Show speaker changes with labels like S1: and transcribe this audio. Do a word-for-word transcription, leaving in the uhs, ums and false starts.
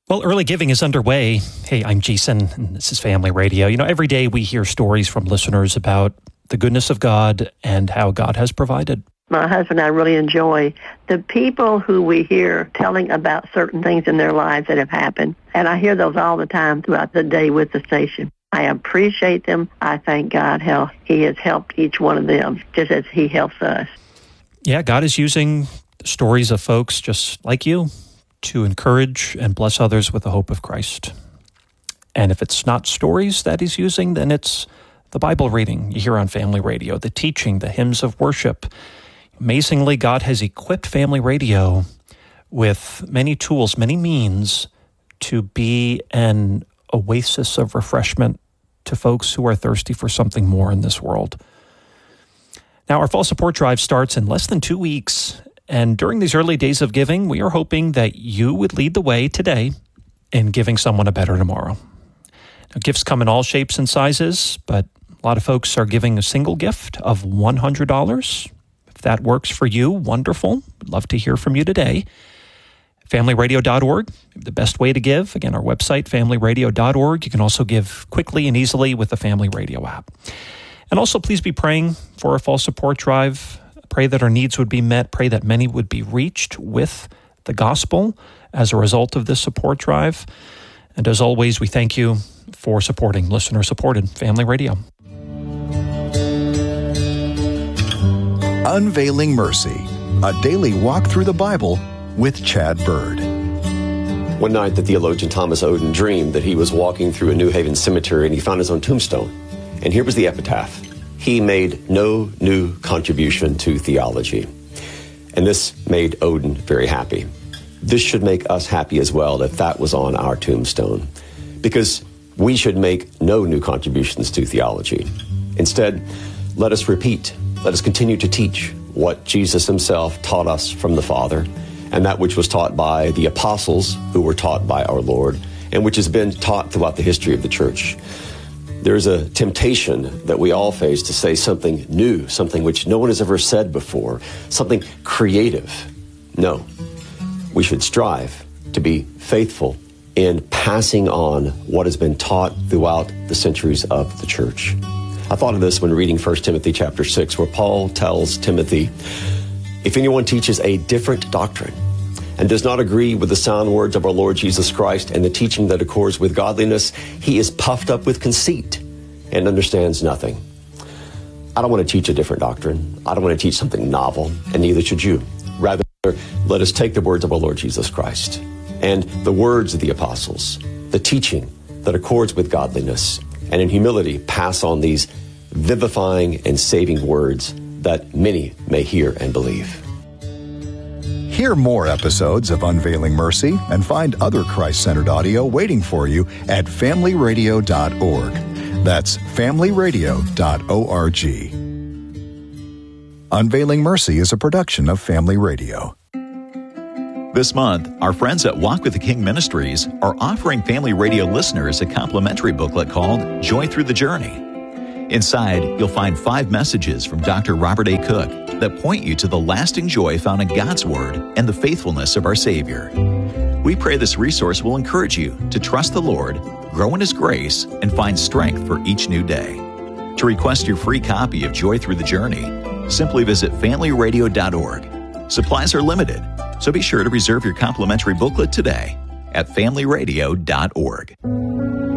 S1: Well, early giving is underway. Hey, I'm Jason, and this is Family Radio. You know, every day we hear stories from listeners about the goodness of God and how God has provided.
S2: My husband and I really enjoy the people who we hear telling about certain things in their lives that have happened. And I hear those all the time throughout the day with the station. I appreciate them. I thank God how He has helped each one of them, just as He helps us.
S1: Yeah, God is using stories of folks just like you to encourage and bless others with the hope of Christ. And if it's not stories that He's using, then it's the Bible reading you hear on Family Radio, the teaching, the hymns of worship. Amazingly, God has equipped Family Radio with many tools, many means to be an oasis of refreshment to folks who are thirsty for something more in this world. Now, our fall support drive starts in less than two weeks, and during these early days of giving, we are hoping that you would lead the way today in giving someone a better tomorrow. Now, gifts come in all shapes and sizes, but a lot of folks are giving a single gift of one hundred dollars. If that works for you, wonderful. We'd love to hear from you today. family radio dot org, the best way to give. Again, our website, family radio dot org. You can also give quickly and easily with the Family Radio app. And also, please be praying for our fall support drive. Pray that our needs would be met. Pray that many would be reached with the gospel as a result of this support drive. And as always, we thank you for supporting listener-supported Family Radio.
S3: Unveiling Mercy, a daily walk through the Bible with Chad Bird.
S4: One night, the theologian Thomas Oden dreamed that he was walking through a New Haven cemetery and he found his own tombstone. And here was the epitaph. He made no new contribution to theology. And this made Oden very happy. This should make us happy as well if that was on our tombstone, because we should make no new contributions to theology. Instead, let us repeat, let us continue to teach what Jesus himself taught us from the Father, and that which was taught by the apostles who were taught by our Lord, and which has been taught throughout the history of the church. There's a temptation that we all face to say something new, something which no one has ever said before, something creative. No, we should strive to be faithful in passing on what has been taught throughout the centuries of the church. I thought of this when reading First Timothy chapter six, where Paul tells Timothy, if anyone teaches a different doctrine and does not agree with the sound words of our Lord Jesus Christ and the teaching that accords with godliness, he is puffed up with conceit and understands nothing. I don't want to teach a different doctrine. I don't want to teach something novel, and neither should you. Rather, let us take the words of our Lord Jesus Christ and the words of the apostles, the teaching that accords with godliness, and in humility pass on these vivifying and saving words that many may hear and believe.
S3: Hear more episodes of Unveiling Mercy and find other Christ-centered audio waiting for you at family radio dot org. That's family radio dot org. Unveiling Mercy is a production of Family Radio.
S5: This month, our friends at Walk with the King Ministries are offering Family Radio listeners a complimentary booklet called Joy Through the Journey. Inside, you'll find five messages from Doctor Robert A. Cook that point you to the lasting joy found in God's Word and the faithfulness of our Savior. We pray this resource will encourage you to trust the Lord, grow in His grace, and find strength for each new day. To request your free copy of Joy Through the Journey, simply visit family radio dot org. Supplies are limited, so be sure to reserve your complimentary booklet today at family radio dot org.